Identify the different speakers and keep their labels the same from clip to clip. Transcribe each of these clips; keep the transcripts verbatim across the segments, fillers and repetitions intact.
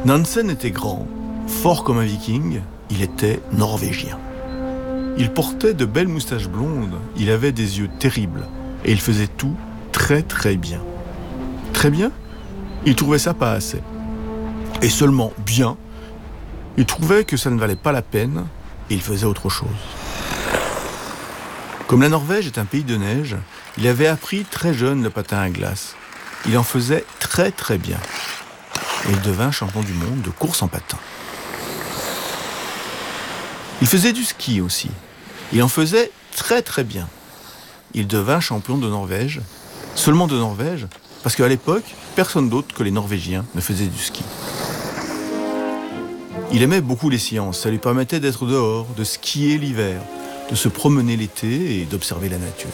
Speaker 1: Nansen était grand, fort comme un viking, il était norvégien. Il portait de belles moustaches blondes, il avait des yeux terribles, et il faisait tout très très bien. Très bien, il trouvait ça pas assez. Et seulement bien, il trouvait que ça ne valait pas la peine, et il faisait autre chose. Comme la Norvège est un pays de neige, il avait appris très jeune le patin à glace. Il en faisait très très bien. Et il devint champion du monde de course en patin. Il faisait du ski aussi. Il en faisait très très bien. Il devint champion de Norvège, seulement de Norvège, parce qu'à l'époque, personne d'autre que les Norvégiens ne faisait du ski. Il aimait beaucoup les sciences, ça lui permettait d'être dehors, de skier l'hiver, de se promener l'été et d'observer la nature.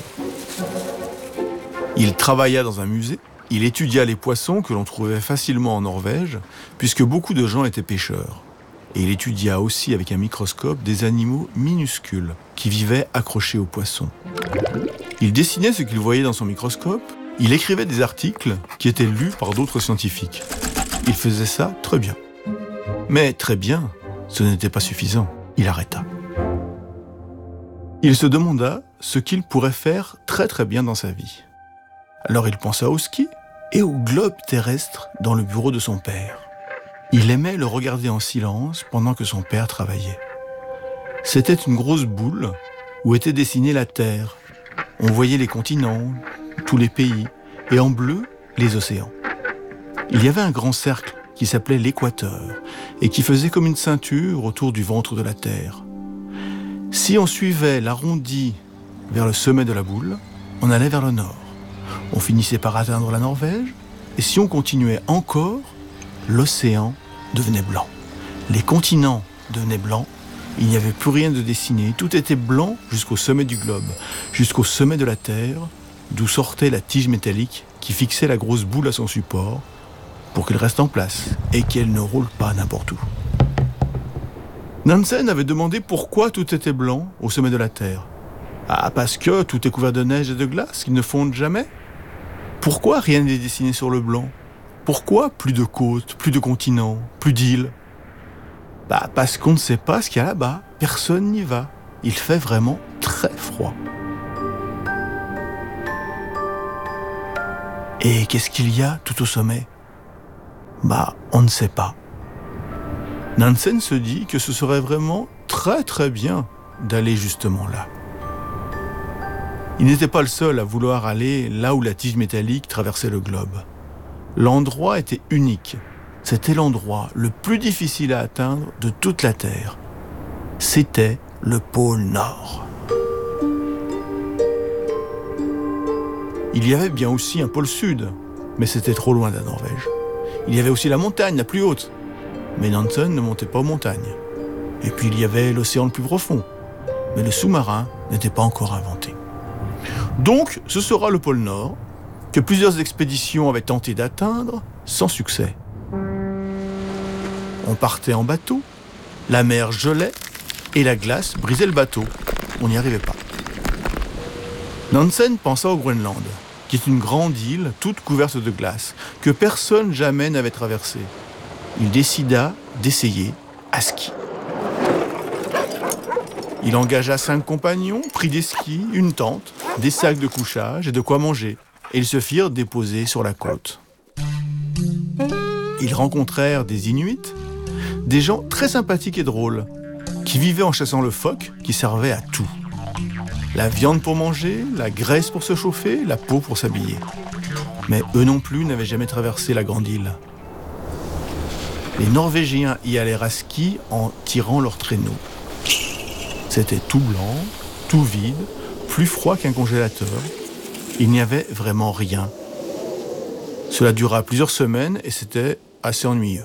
Speaker 1: Il travailla dans un musée, il étudia les poissons que l'on trouvait facilement en Norvège, puisque beaucoup de gens étaient pêcheurs. Et il étudia aussi avec un microscope des animaux minuscules qui vivaient accrochés aux poissons. Il dessinait ce qu'il voyait dans son microscope, il écrivait des articles qui étaient lus par d'autres scientifiques. Il faisait ça très bien. Mais très bien, ce n'était pas suffisant. Il arrêta. Il se demanda ce qu'il pourrait faire très très bien dans sa vie. Alors il pensa au ski et au globe terrestre dans le bureau de son père. Il aimait le regarder en silence pendant que son père travaillait. C'était une grosse boule où était dessinée la Terre. On voyait les continents, tous les pays, et en bleu, les océans. Il y avait un grand cercle qui s'appelait l'équateur et qui faisait comme une ceinture autour du ventre de la Terre. Si on suivait l'arrondi vers le sommet de la boule, on allait vers le nord. On finissait par atteindre la Norvège, et si on continuait encore, l'océan devenait blanc. Les continents devenaient blancs, il n'y avait plus rien de dessiné, tout était blanc jusqu'au sommet du globe, jusqu'au sommet de la Terre, d'où sortait la tige métallique qui fixait la grosse boule à son support pour qu'elle reste en place et qu'elle ne roule pas n'importe où. Nansen avait demandé pourquoi tout était blanc au sommet de la Terre. Ah, parce que tout est couvert de neige et de glace, qu'ils ne fondent jamais. Pourquoi rien n'est dessiné sur le blanc ? Pourquoi plus de côtes, plus de continents, plus d'îles ? Bah, parce qu'on ne sait pas ce qu'il y a là-bas. Personne n'y va. Il fait vraiment très froid. Et qu'est-ce qu'il y a tout au sommet ? Bah, on ne sait pas. Nansen se dit que ce serait vraiment très très bien d'aller justement là. Il n'était pas le seul à vouloir aller là où la tige métallique traversait le globe. L'endroit était unique. C'était l'endroit le plus difficile à atteindre de toute la Terre. C'était le pôle Nord. Il y avait bien aussi un pôle Sud, mais c'était trop loin de la Norvège. Il y avait aussi la montagne la plus haute, mais Nansen ne montait pas aux montagnes. Et puis il y avait l'océan le plus profond, mais le sous-marin n'était pas encore inventé. Donc, ce sera le pôle Nord, que plusieurs expéditions avaient tenté d'atteindre, sans succès. On partait en bateau, la mer gelait, et la glace brisait le bateau. On n'y arrivait pas. Nansen pensa au Groenland, qui est une grande île toute couverte de glace, que personne jamais n'avait traversée. Il décida d'essayer à ski. Il engagea cinq compagnons, prit des skis, une tente, des sacs de couchage et de quoi manger, et ils se firent déposer sur la côte. Ils rencontrèrent des Inuits, des gens très sympathiques et drôles, qui vivaient en chassant le phoque, qui servait à tout. La viande pour manger, la graisse pour se chauffer, la peau pour s'habiller. Mais eux non plus n'avaient jamais traversé la grande île. Les Norvégiens y allèrent à ski en tirant leurs traîneaux. C'était tout blanc, tout vide, plus froid qu'un congélateur. Il n'y avait vraiment rien. Cela dura plusieurs semaines et c'était assez ennuyeux.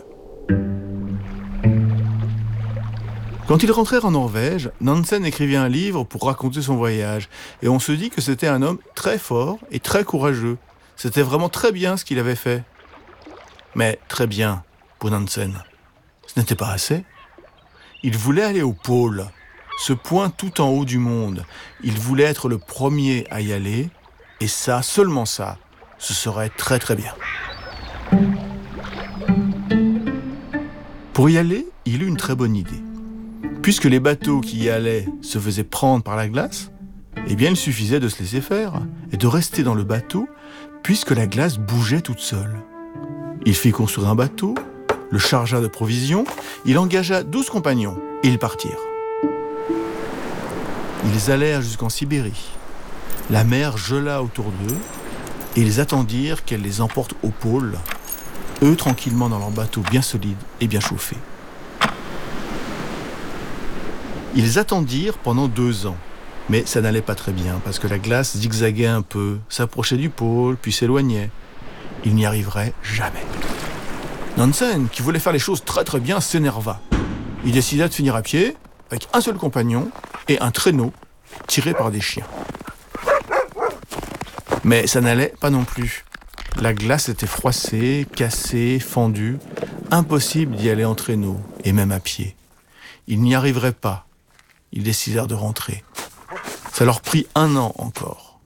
Speaker 1: Quand ils rentrèrent en Norvège, Nansen écrivit un livre pour raconter son voyage. Et on se dit que c'était un homme très fort et très courageux. C'était vraiment très bien ce qu'il avait fait. Mais très bien, pour Nansen, ce n'était pas assez. Il voulait aller au pôle, ce point tout en haut du monde. Il voulait être le premier à y aller. Et ça, seulement ça, ce serait très très bien. Pour y aller, il eut une très bonne idée. Puisque les bateaux qui y allaient se faisaient prendre par la glace, eh bien il suffisait de se laisser faire et de rester dans le bateau puisque la glace bougeait toute seule. Il fit construire un bateau, le chargea de provisions, il engagea douze compagnons et ils partirent. Ils allèrent jusqu'en Sibérie. La mer gela autour d'eux et ils attendirent qu'elle les emporte au pôle, eux tranquillement dans leur bateau bien solide et bien chauffé. Ils attendirent pendant deux ans, mais ça n'allait pas très bien parce que la glace zigzaguait un peu, s'approchait du pôle, puis s'éloignait. Ils n'y arriveraient jamais. Nansen, qui voulait faire les choses très très bien, s'énerva. Il décida de finir à pied, avec un seul compagnon et un traîneau tiré par des chiens. Mais ça n'allait pas non plus. La glace était froissée, cassée, fendue. Impossible d'y aller en traîneau, et même à pied. Ils n'y arriveraient pas. Ils décidèrent de rentrer. Ça leur prit un an encore.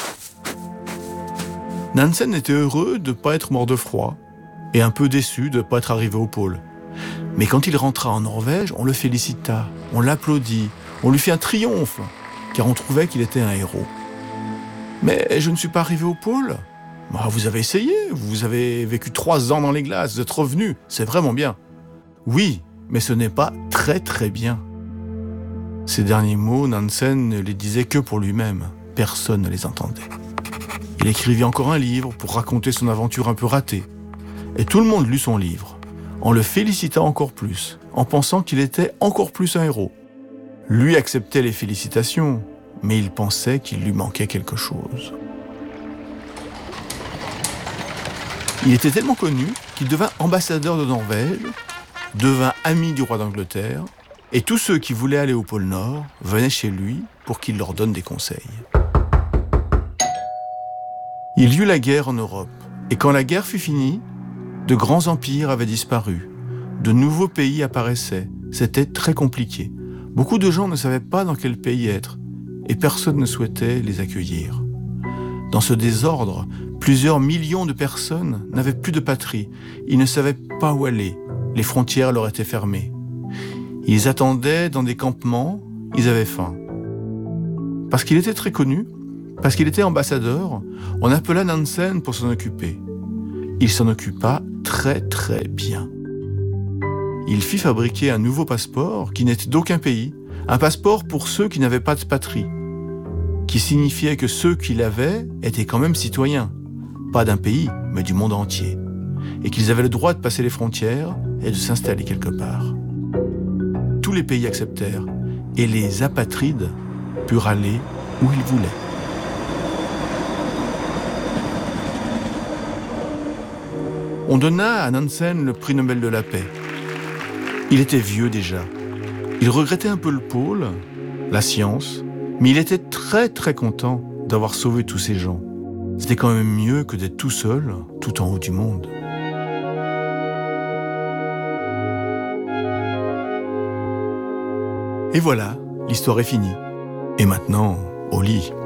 Speaker 1: Nansen était heureux de ne pas être mort de froid et un peu déçu de ne pas être arrivé au pôle. Mais quand il rentra en Norvège, on le félicita, on l'applaudit, on lui fit un triomphe, car on trouvait qu'il était un héros. « Mais je ne suis pas arrivé au pôle. Bah, vous avez essayé, vous avez vécu trois ans dans les glaces, vous êtes revenu, c'est vraiment bien. » « Oui, mais ce n'est pas très très bien. » Ces derniers mots, Nansen ne les disait que pour lui-même. Personne ne les entendait. Il écrivit encore un livre pour raconter son aventure un peu ratée. Et tout le monde lut son livre, en le félicitant encore plus, en pensant qu'il était encore plus un héros. Lui acceptait les félicitations, mais il pensait qu'il lui manquait quelque chose. Il était tellement connu qu'il devint ambassadeur de Norvège, devint ami du roi d'Angleterre, et tous ceux qui voulaient aller au pôle Nord venaient chez lui pour qu'il leur donne des conseils. Il y eut la guerre en Europe, et quand la guerre fut finie, de grands empires avaient disparu, de nouveaux pays apparaissaient, c'était très compliqué. Beaucoup de gens ne savaient pas dans quel pays être, et personne ne souhaitait les accueillir. Dans ce désordre, plusieurs millions de personnes n'avaient plus de patrie, ils ne savaient pas où aller, les frontières leur étaient fermées. Ils attendaient dans des campements, ils avaient faim. Parce qu'il était très connu, parce qu'il était ambassadeur, on appela Nansen pour s'en occuper. Il s'en occupa très très bien. Il fit fabriquer un nouveau passeport qui n'était d'aucun pays, un passeport pour ceux qui n'avaient pas de patrie, qui signifiait que ceux qui l'avaient étaient quand même citoyens, pas d'un pays, mais du monde entier, et qu'ils avaient le droit de passer les frontières et de s'installer quelque part. Tous les pays acceptèrent, et les apatrides purent aller où ils voulaient. On donna à Nansen le prix Nobel de la paix. Il était vieux déjà. Il regrettait un peu le pôle, la science, mais il était très très content d'avoir sauvé tous ces gens. C'était quand même mieux que d'être tout seul, tout en haut du monde. Et voilà, l'histoire est finie. Et maintenant, au lit.